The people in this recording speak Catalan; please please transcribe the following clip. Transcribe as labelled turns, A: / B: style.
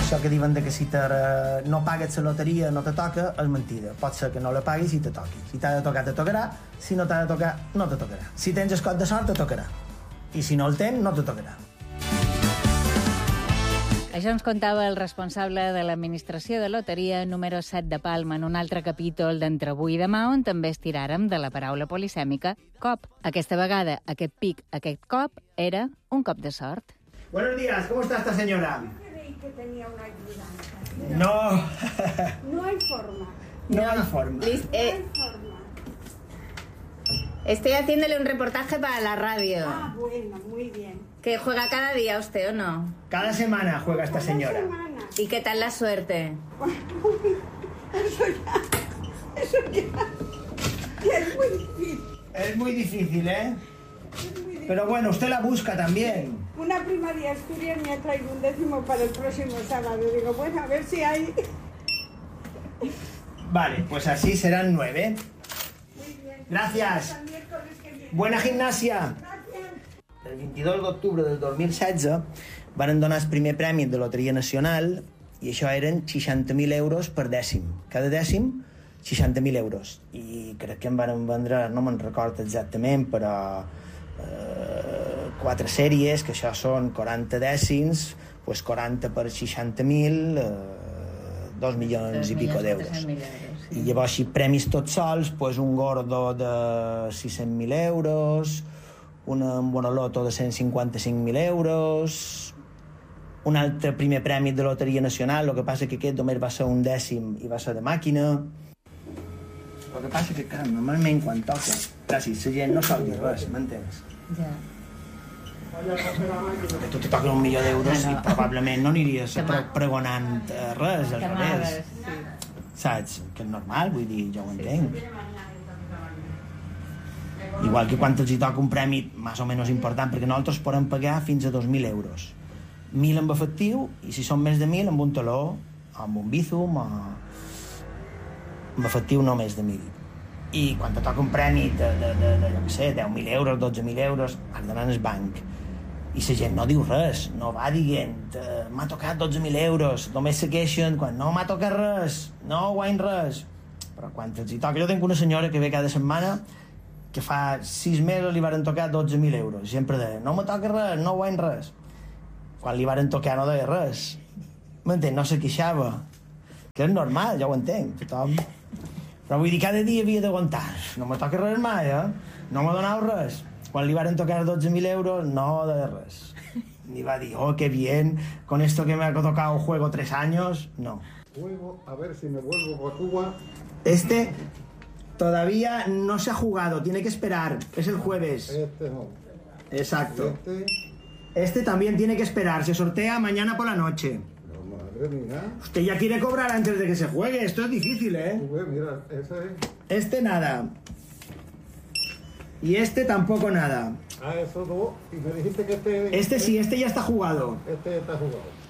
A: això que diuen de que si no pagues la loteria no te toca, és mentida. Pot ser que no la paguis i te toqui. Si t'ha de tocar, te tocarà. Si no t'ha de tocar, no te tocarà. Si tens escot de sort, te tocarà. I si no el tens, no te tocarà.
B: Això ens contava el responsable de l'administració de loteria número 7 de Palma en un altre capítol d'Entre avui i demà, on també estiràrem de la paraula polisèmica cop. Aquesta vegada, aquest pic, aquest cop, era un cop de sort.
A: Buenos días, ¿cómo está esta señora?
C: Creí que tenía una ayudante.
A: No.
C: No hay forma.
A: No hay forma.
C: No hay forma.
B: Estoy haciéndole un reportaje para la radio.
C: Ah, bueno, muy bien.
B: ¿Que juega cada día usted o no?
A: Cada semana juega esta señora.
B: ¿Y qué tal la suerte?
C: Eso ya es muy difícil.
A: Es muy difícil, ¿eh? Pero bueno, usted la busca también.
C: Una prima de Asturias me ha traído un décimo para el próximo sábado. Digo, bueno, a ver si hay...
A: Vale, pues así serán 9.
C: Muy bien.
A: Gracias.
C: Hasta el miércoles que viene.
A: Buena gimnasia. El 22 d'octubre del 2016 van donar el primer premi de Loteria Nacional i això eren 60.000 euros per dècim. Cada dècim, 60.000 euros. I crec que en van vendre, no me'n recordo exactament, però 4 sèries, que això són 40 dècims, pues 40 per 60.000, 2 milions i pico d'euros. I llavors, si premis tots sols, pues un gordo de 600.000 euros, un bonoloto de 155.000 euros, un altre primer premi de Loteria Nacional, el que passa que aquest només va ser un dècim i va ser de màquina. El que passa que, clar, normalment quan toca, gràcies, la gent no sol dir res, m'entens?
B: Ja.
A: Que tu te toca 1 milió d'euros i probablement no aniries pregonant res, al revés. Saps? Que és normal, vull dir, jo ho entenc. Igual que quan els hi toca un premi més o menys important, perquè nosaltres podem pagar fins a 2.000 euros. 1.000 en efectiu, i si són més de 1.000, amb un taló, amb un bízum, amb efectiu no més de 1.000. I quan te toca un premi de jo què sé, 10.000 euros, 12.000 euros, has d'anar al banc. I la gent no diu res, no va dient m'ha tocat 12.000 euros, només se queixen quan no m'ha tocat res, no guany res. Però quan els hi toca... Jo tinc una senyora que ve cada setmana que fa 6 mesos li varen tocar 12.000 euros. I sempre deia, no me toca res, no guany res. Quan li varen tocar no deia res. M'entén? No se queixava. Que és normal, ja ho entenc, tothom. Però vull dir, cada dia havia d'aguantar. No me toca res mai, No m'ha donat res. Quan li varen tocar 12.000 euros, no deia res. Ni va dir, oh, qué bien, con esto que me ha tocado juego 3 años, no.
D: Juego, a ver si me vuelvo por Cuba.
A: Este todavía no se ha jugado, tiene que esperar, es el jueves.
D: Este no.
A: Exacto. Este también tiene que esperar, se sortea mañana por la noche.
D: No, madre mía.
A: Usted ya quiere cobrar antes de que se juegue, esto es difícil, ¿eh?
D: Mira, ese es...
A: Este nada. Y este tampoco nada.
D: Ah, eso no. Y me dijiste que este...
A: Este sí, este ya está jugado.
D: Este está jugado.